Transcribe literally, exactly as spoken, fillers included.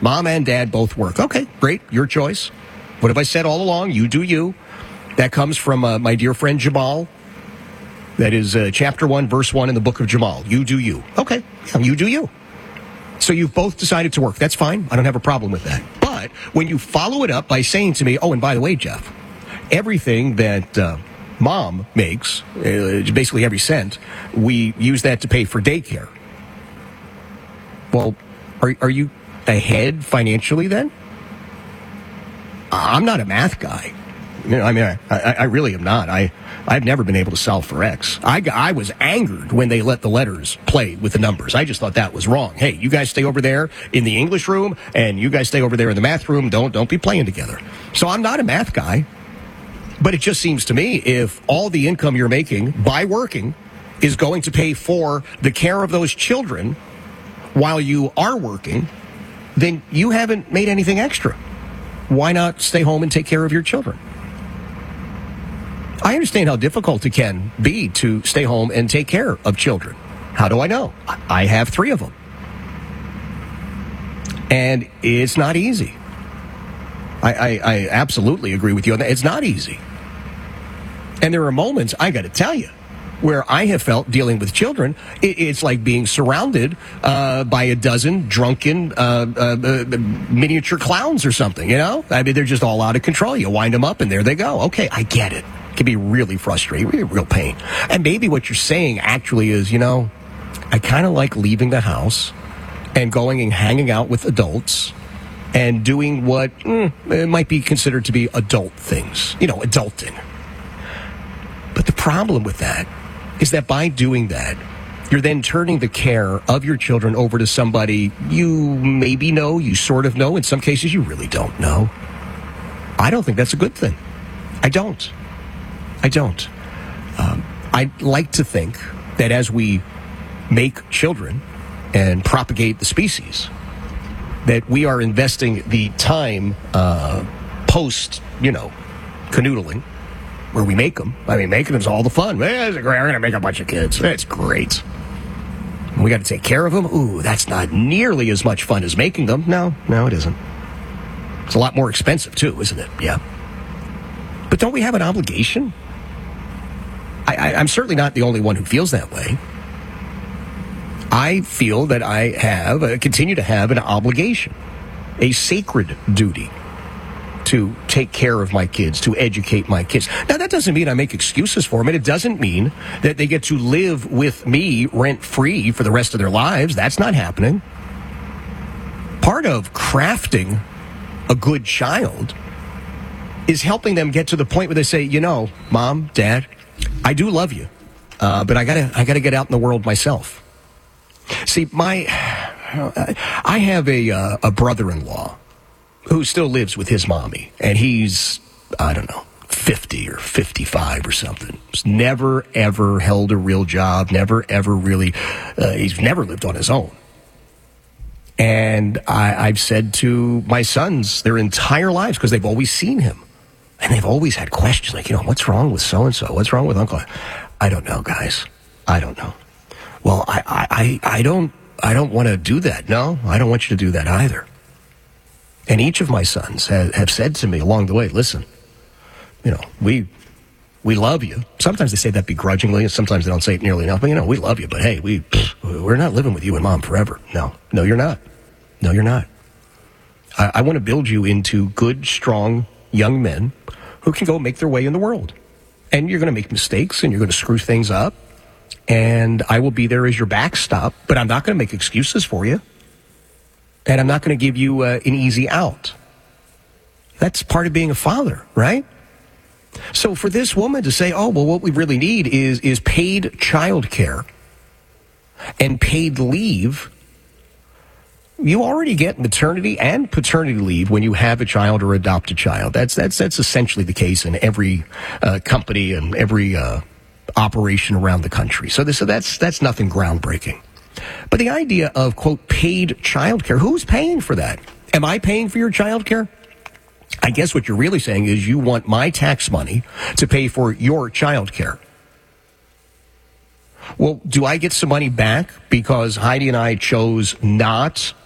Mom and dad both work. Okay, great. Your choice. What have I said all along? You do you. That comes from uh, my dear friend Jamal. That is uh, chapter one, verse one in the book of Jamal. You do you. Okay, yeah, you do you. So you've both decided to work. That's fine. I don't have a problem with that. But when you follow it up by saying to me, oh, and by the way, Jeff, everything that uh, Mom makes, uh, basically every cent, we use that to pay for daycare. Well, are, are you ahead financially then? I'm not a math guy. You know, I mean, I, I, I really am not. I, I've never been able to solve for X. I, I was angered when they let the letters play with the numbers. I just thought that was wrong. Hey, you guys stay over there in the English room, and you guys stay over there in the math room. Don't, don't be playing together. So I'm not a math guy. But it just seems to me if all the income you're making by working is going to pay for the care of those children while you are working, then you haven't made anything extra. Why not stay home and take care of your children? I understand how difficult it can be to stay home and take care of children. How do I know? I have three of them. And it's not easy. I, I, I absolutely agree with you on that. It's not easy. And there are moments, I got to tell you, where I have felt dealing with children, it, it's like being surrounded uh, by a dozen drunken uh, uh, uh, miniature clowns or something, you know? I mean, they're just all out of control. You wind them up and there they go. Okay, I get it. It can be really frustrating, really real pain. And maybe what you're saying actually is, you know, I kind of like leaving the house and going and hanging out with adults and doing what mm, it might be considered to be adult things, you know, adulting. But the problem with that is that by doing that, you're then turning the care of your children over to somebody you maybe know, you sort of know. In some cases, you really don't know. I don't think that's a good thing. I don't. I don't. Um, I'd like to think that as we make children and propagate the species, that we are investing the time uh, post, you know, canoodling, where we make them. I mean, making them's all the fun. We're going to make a bunch of kids. That's great. We got to take care of them. Ooh, that's not nearly as much fun as making them. No, no, it isn't. It's a lot more expensive, too, isn't it? Yeah. But don't we have an obligation? I, I, I'm certainly not the only one who feels that way. I feel that I have, uh, continue to have an obligation, a sacred duty to take care of my kids, to educate my kids. Now, that doesn't mean I make excuses for them, and it doesn't mean that they get to live with me rent-free for the rest of their lives. That's not happening. Part of crafting a good child is helping them get to the point where they say, you know, Mom, Dad, I do love you, uh, but I gotta, I gotta get out in the world myself. See, my, I have a uh, a brother-in-law who still lives with his mommy, and he's, I don't know, fifty or fifty-five or something. He's never, ever held a real job, never, ever really, uh, he's never lived on his own. And I, I've said to my sons their entire lives, because they've always seen him, and they've always had questions like, you know, what's wrong with so-and-so? What's wrong with Uncle? I don't know, guys. I don't know. Well, I, I, I don't, I don't want to do that. No, I don't want you to do that either. And each of my sons have, have said to me along the way, listen, you know, we we love you. Sometimes they say that begrudgingly, and sometimes they don't say it nearly enough. But, you know, we love you, but, hey, we, we're not living with you and Mom forever. No, no, you're not. No, you're not. I, I want to build you into good, strong young men who can go make their way in the world. And you're going to make mistakes, and you're going to screw things up. And I will be there as your backstop, but I'm not going to make excuses for you. And I'm not going to give you uh, an easy out. That's part of being a father, right? So for this woman to say, oh, well, what we really need is, is paid child care and paid leave. You already get maternity and paternity leave when you have a child or adopt a child. That's, that's, that's essentially the case in every uh, company and every uh, operation around the country. So, this, so that's, that's nothing groundbreaking. But the idea of, quote, paid childcare, who's paying for that? Am I paying for your childcare? I guess what you're really saying is you want my tax money to pay for your childcare. Well, do I get some money back because Heidi and I chose not